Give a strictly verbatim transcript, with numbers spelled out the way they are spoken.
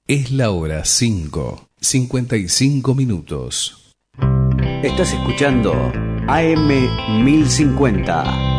Es la hora cinco, cincuenta y cinco minutos. Estás escuchando A M mil cincuenta.